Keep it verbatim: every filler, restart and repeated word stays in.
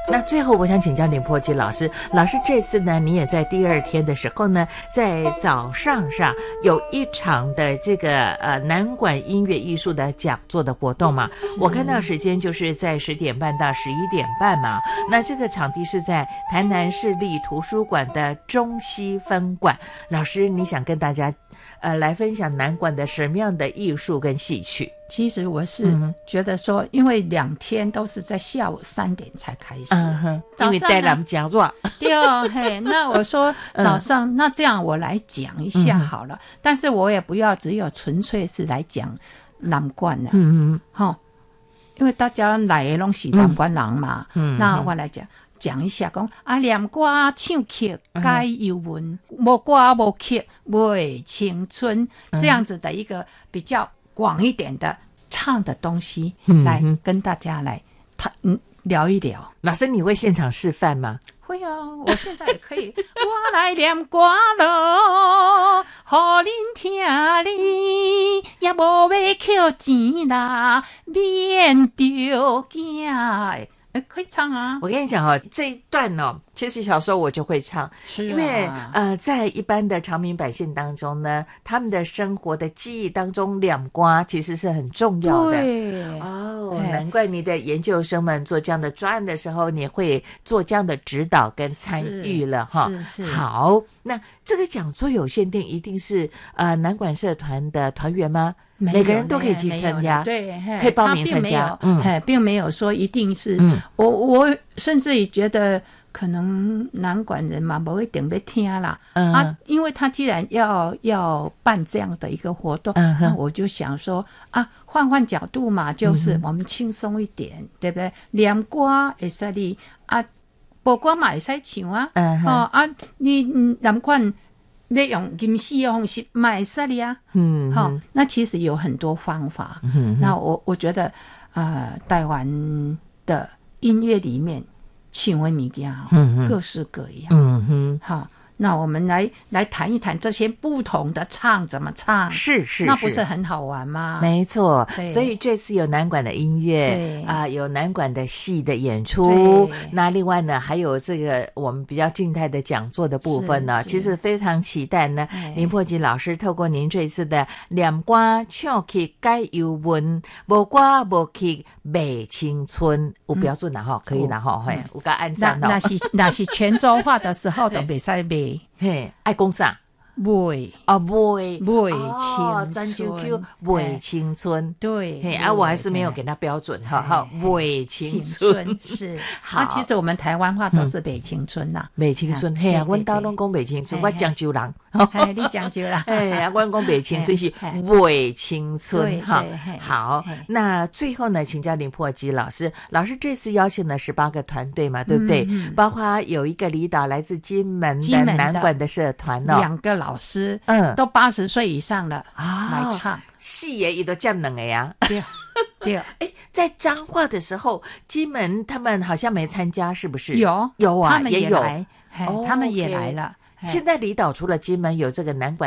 那最后我想请教林波基老师，老师这次呢，你也在第二天的时候呢，在早上上有一场的这个呃南管音乐艺术的讲座的活动嘛，我看到时间就是在十点半到十一点半嘛，那这个场地是在台南市立图书馆的中西分馆，老师你想跟大家呃来分享南管的什么样的艺术跟戏曲？ 其实我是觉得说，因为两天都是在下午三点才开始， 嗯哼，因为带他们讲座， 对哦，嘿，那我说早上，嗯、那这样我来讲一下好了，嗯、但是我也不要只有纯粹是来讲南管的，嗯嗯，哈，因为大家来的拢是南管人嘛，嗯，那我来讲。讲一下讲啊，念歌唱曲改游文，无歌无曲袂青春，这样子的一个比较广一点的唱的东西，嗯、来跟大家来谈聊一聊。 老师，你会现场示范吗？ 会啊，我现在也可以。我来念歌咯，互恁听哩，也无要扣钱啦，免着惊。可以唱啊！ 我跟你讲哦，这一段哦，其实小时候我就会唱， 是、啊、 因为呃，在一般的常民百姓当中呢，他们的生活的记忆当中，两瓜其实是很重要的。 对哦，难怪你的研究生们做这样的专案的时候，你会做这样的指导跟参与了哈。 是 是, 是。 好，那这个讲座有限定，一定是呃南管社团的团员吗？每个人都可以去参加， 对， 可以报名参加。 嗯，并没有说一定是。嗯，我我甚至于觉得可能南管人嘛，不一定要听啦。嗯啊，因为他既然要要办这样的一个活动，嗯，那我就想说啊，换换角度嘛，就是我们轻松一点，嗯、对不对？念歌会使你啊，播歌嘛会使唱啊。嗯哦啊，你南管。要用吟诗的方式嘛会使哩啊，嗯，好、哦，那其实有很多方法。嗯，那我我觉得，呃，台湾的音乐里面唱的物件，嗯，各式各样。嗯哼，好。那我们来来谈一谈这些不同的唱怎么唱， 是 是, 是， 那不是很好玩吗？ 没错，所以这次有南管的音乐啊、呃，有南管的戏的演出，那另外呢还有这个我们比较静态的讲座的部分呢，其实非常期待呢。林破吉老师透过您这次的念歌唱曲改游文，无歌无曲美青春，有标准了哈，可以了哈，嘿，有个按赞哦。 那是那是泉州话的时候都袂使卖。 嘿，爱讲啥？ 卖啊，卖卖青春，就 Q 卖青春， 对， 嘿啊，我还是没有给他标准，哈，好，卖青春是好。其实我们台湾话都是卖青春呐， 卖青春，嘿啊，阮兜拢讲卖青春，我漳州人， 嘿，你漳州人， 哎呀，阮讲卖青春是卖青春，哈，好。那最后呢，请教林破基老师，老师这次邀请了十八个团队嘛，对不对？包括有一个离岛来自金门的南管的社团哦， 两个老师，嗯，都八十岁以上了啊，来唱戏也也都占两个呀。 对对， 哎，在彰化的时候，金门他们好像没参加，是不是？ 有有啊， 他们也有， 来，他们也来了。 现在离岛除了金门有这个南管